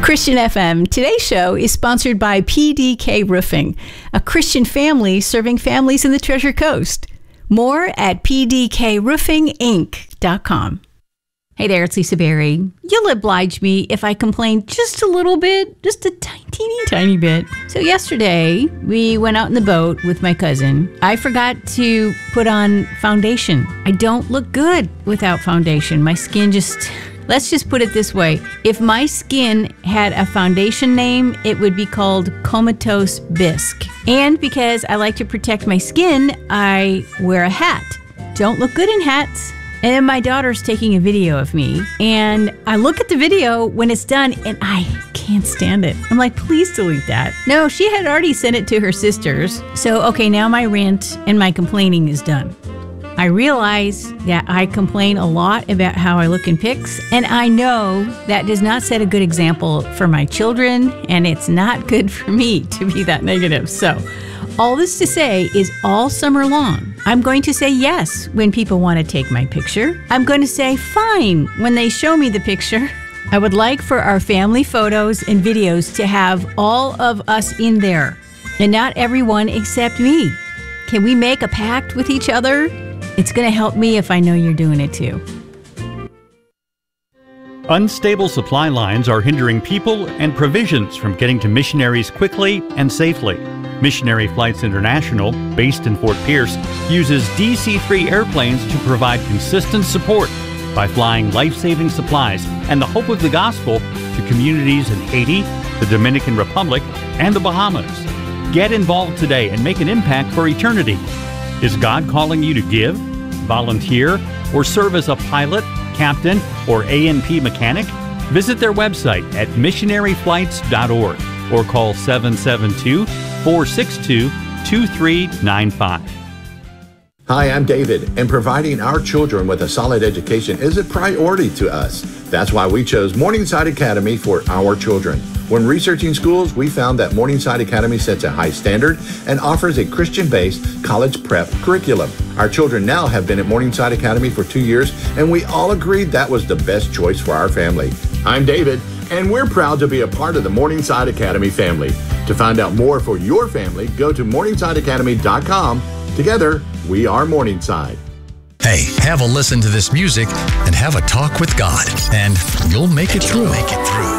Christian FM. Today's show is sponsored by PDK Roofing, a Christian family serving families in the Treasure Coast. More at pdkroofinginc.com. Hey there, it's Lisa Berry. You'll oblige me if I complain just a little bit, just a tiny bit. So yesterday, we went out in the boat with my cousin. I forgot to put on foundation. I don't look good without foundation. My skin just... Let's just put it this way. If my skin had a foundation name, it would be called Comatose Bisque. And because I like to protect my skin, I wear a hat. Don't look good in hats. And then my daughter's taking a video of me. And I look at the video when it's done and I can't stand it. I'm like, please delete that. No, she had already sent it to her sisters. So, okay, now my rant and my complaining is done. I realize that I complain a lot about how I look in pics, and I know that does not set a good example for my children, and it's not good for me to be that negative. So, all this to say is all summer long, I'm going to say yes when people want to take my picture. I'm going to say fine when they show me the picture. I would like for our family photos and videos to have all of us in there, and not everyone except me. Can we make a pact with each other? It's going to help me if I know you're doing it too. Unstable supply lines are hindering people and provisions from getting to missionaries quickly and safely. Missionary Flights International, based in Fort Pierce, uses DC-3 airplanes to provide consistent support by flying life-saving supplies and the hope of the gospel to communities in Haiti, the Dominican Republic, and the Bahamas. Get involved today and make an impact for eternity. Is God calling you to give, volunteer, or serve as a pilot, captain, or A&P mechanic? Visit their website at missionaryflights.org or call 772-462-2395. Hi, I'm David, and providing our children with a solid education is a priority to us. That's why we chose Morningside Academy for our children. When researching schools, we found that Morningside Academy sets a high standard and offers a Christian-based college prep curriculum. Our children now have been at Morningside Academy for 2 years, and we all agreed that was the best choice for our family. I'm David, and we're proud to be a part of the Morningside Academy family. To find out more for your family, go to morningsideacademy.com. Together, we are Morningside. Hey, have a listen to this music and have a talk with God, and you'll make it through.